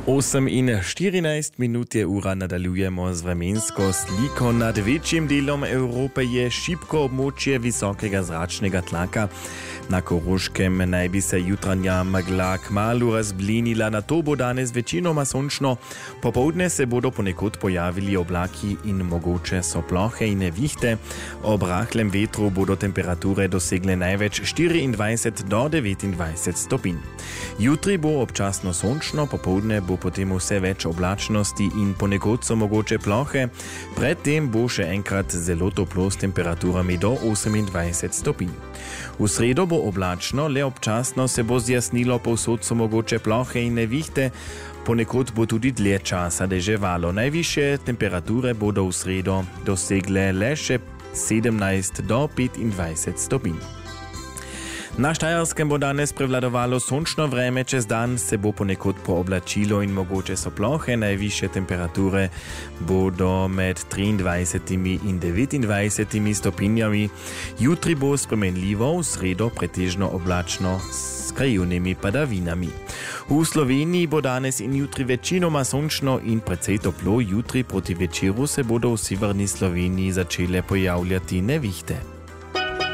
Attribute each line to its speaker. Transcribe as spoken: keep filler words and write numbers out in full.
Speaker 1: osem in štirinajst minut je ura, nadaljujemo z vremensko sliko. Nad večjim delom Evrope je šibko območje visokega zračnega tlaka. Na Koroškem naj bi se jutranja megla kmalu razblinila, nato bo danes večinoma sončno. Popoldne se bodo ponekod pojavili oblaki in mogoče so plohe in nevihte. Ob rahlem vetru bodo temperature dosegle največ štiriindvajset do devetindvajset stopinj. Jutri bo občasno sončno, popoldne bo potem vse več oblačnosti in ponekod so mogoče plohe. Predtem bo še enkrat zelo toplo s temperaturami do osemindvajset stopinj. V sredo bo oblačno, le občasno se bo zjasnilo, povsod so mogoče plohe in nevihte. Ponekod bo tudi dlje časa deževalo. Najvišje temperature bodo v sredo dosegle le še sedemnajst do petindvajset stopinj. Na Štajerskem bo danes prevladovalo sončno vreme, čez dan se bo ponekod pooblačilo in mogoče so plohe. Najvišje temperature bodo med triindvajset in devetindvajset stopinjami. Jutri bo spremenljivo, v sredo pretežno oblačno s krajevnimi padavinami. V Sloveniji bo danes in jutri večinoma sončno in precej toplo. Jutri proti večeru se bodo v severni Sloveniji začele pojavljati nevihte.